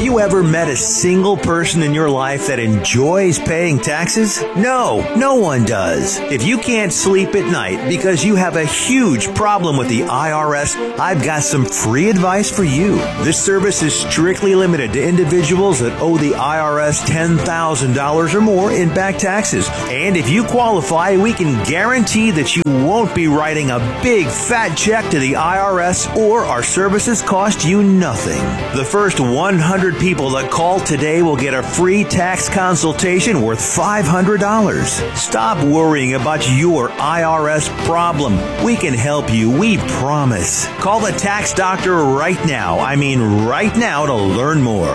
you ever met a single person in your life that enjoys paying taxes? No one does. If you can't sleep at night because you have a huge problem with the IRS, I've got some free advice for you. This service is strictly limited to individuals that owe the IRS $10,000 or more in back taxes. And if you qualify, we can guarantee that you won't be writing a big fat check to the IRS, or our services cost you nothing. The first 100 people that call today will get a free tax consultation worth $500. Stop worrying about your IRS problem. We can help you, we promise. Call the tax doctor right now. I mean right now to learn more.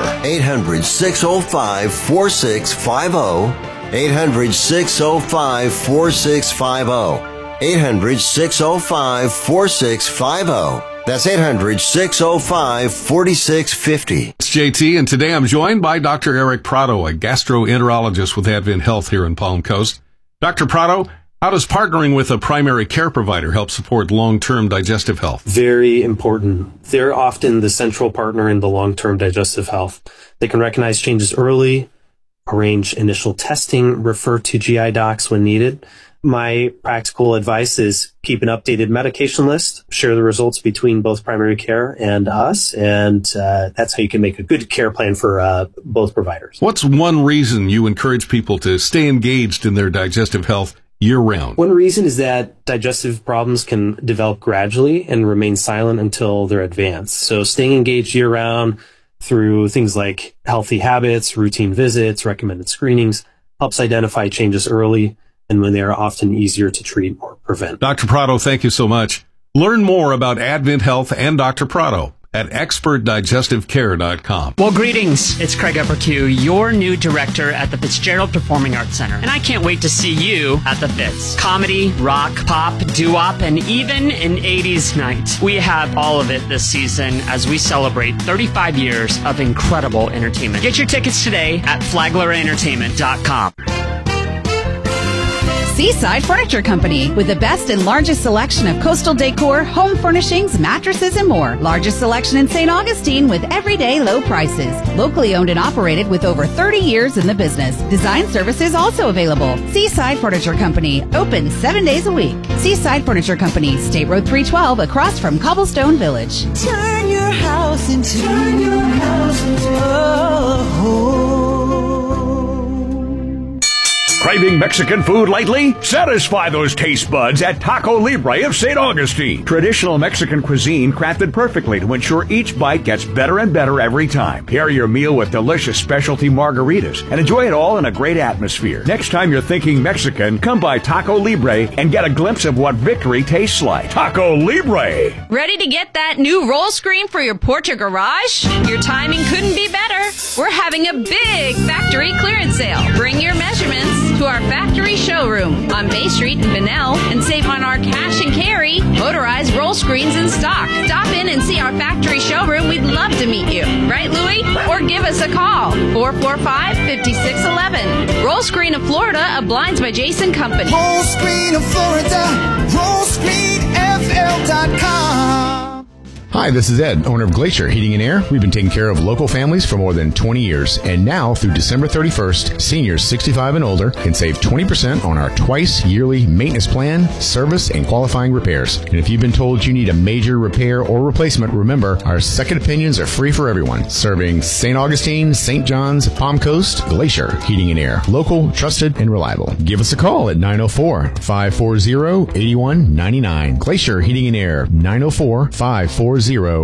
800-605-4650. 800-605-4650. 800-605-4650. That's 800-605-4650. It's JT, and today I'm joined by Dr. Eric Prado, a gastroenterologist with Advent Health here in Palm Coast. Dr. Prado, how does partnering with a primary care provider help support long-term digestive health? Very important. They're often the central partner in the long-term digestive health. They can recognize changes early, arrange initial testing, refer to GI docs when needed. My practical advice is keep an updated medication list, share the results between both primary care and us, and that's how you can make a good care plan for both providers. What's one reason you encourage people to stay engaged in their digestive health year-round? One reason is that digestive problems can develop gradually and remain silent until they're advanced. So staying engaged year-round through things like healthy habits, routine visits, recommended screenings helps identify changes early, and when they are often easier to treat or prevent. Dr. Prado, thank you so much. Learn more about Advent Health and Dr. Prado at expertdigestivecare.com. Well, greetings. It's Craig Uppercue, your new director at the Fitzgerald Performing Arts Center. And I can't wait to see you at the Fitz. Comedy, rock, pop, doo-wop, and even an 80s night. We have all of it this season as we celebrate 35 years of incredible entertainment. Get your tickets today at FlaglerEntertainment.com. Seaside Furniture Company, with the best and largest selection of coastal decor, home furnishings, mattresses, and more. Largest selection in St. Augustine with everyday low prices. Locally owned and operated with over 30 years in the business. Design services also available. Seaside Furniture Company, open 7 days a week. Seaside Furniture Company, State Road 312, across from Cobblestone Village. Turn your house into a home. Craving Mexican food lately? Satisfy those taste buds at Taco Libre of St. Augustine. Traditional Mexican cuisine crafted perfectly to ensure each bite gets better and better every time. Pair your meal with delicious specialty margaritas and enjoy it all in a great atmosphere. Next time you're thinking Mexican, come by Taco Libre and get a glimpse of what victory tastes like. Taco Libre! Ready to get that new roll screen for your porch or garage? Your timing couldn't be better. We're having a big factory clearance sale. Bring your measurements to our factory showroom on Bay Street in Bunnell and save on our cash and carry motorized roll screens in stock. Stop in and see our factory showroom. We'd love to meet you. Right, Louie? Or give us a call. 445-5611. Roll Screen of Florida, a Blinds by Jason company. Roll Screen of Florida, rollscreenfl.com. Hi, this is Ed, owner of Glacier Heating and Air. We've been taking care of local families for more than 20 years. And now, through December 31st, seniors 65 and older can save 20% on our twice yearly maintenance plan, service, and qualifying repairs. And if you've been told you need a major repair or replacement, remember, our second opinions are free for everyone. Serving St. Augustine, St. John's, Palm Coast, Glacier Heating and Air. Local, trusted, and reliable. Give us a call at 904-540-8199. Glacier Heating and Air, 904-540-8199.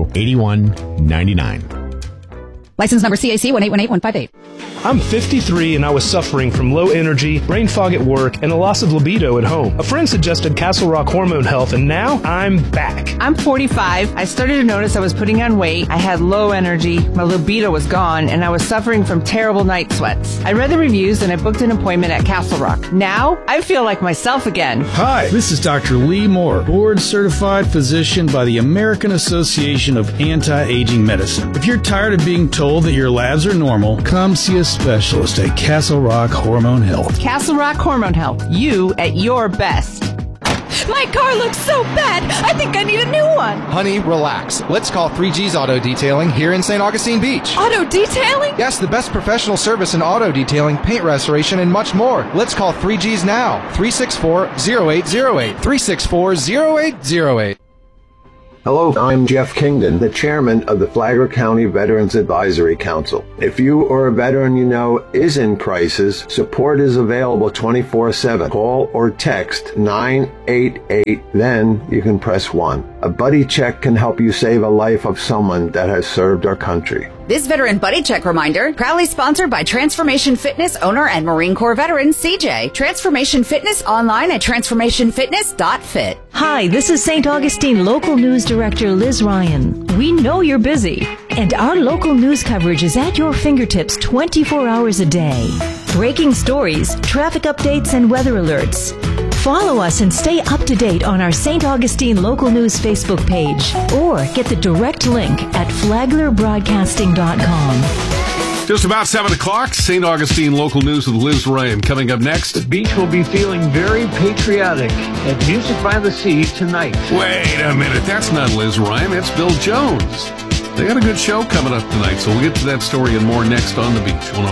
License number CAC 1818158. I'm 53 and I was suffering from low energy, brain fog at work, and a loss of libido at home. A friend suggested Castle Rock Hormone Health, and now I'm back. I'm 45. I started to notice I was putting on weight. I had low energy, my libido was gone, and I was suffering from terrible night sweats. I read the reviews and I booked an appointment at Castle Rock. Now I feel like myself again. Hi, this is Dr. Lee Moore, board-certified physician by the American Association of Anti-Aging Medicine. If you're tired of being told that your labs are normal, come see a specialist at Castle Rock Hormone Health. Castle Rock Hormone Health. You at your best. My car looks so bad. I think I need a new one. Honey, relax. Let's call 3G's Auto Detailing here in St. Augustine Beach. Auto detailing? Yes, the best professional service in auto detailing, paint restoration, and much more. Let's call 3G's now. 364-0808. 364-0808. Hello, I'm Jeff Kingdon, the chairman of the Flagler County Veterans Advisory Council. If you or a veteran you know is in crisis, support is available 24/7. Call or text 988, then you can press 1. A buddy check can help you save a life of someone that has served our country. This Veteran Buddy Check reminder, proudly sponsored by Transformation Fitness owner and Marine Corps veteran CJ. Transformation Fitness online at transformationfitness.fit. Hi, this is St. Augustine Local News Director Liz Ryan. We know you're busy, and our local news coverage is at your fingertips 24 hours a day. Breaking stories, traffic updates, and weather alerts. Follow us and stay up to date on our St. Augustine Local News Facebook page, or get the direct link at flaglerbroadcasting.com. Just about 7 o'clock, St. Augustine Local News with Liz Ryan. Coming up next. The beach will be feeling very patriotic at Music by the Sea tonight. Wait a minute, that's not Liz Ryan, that's Bill Jones. They got a good show coming up tonight, so we'll get to that story and more next on The Beach.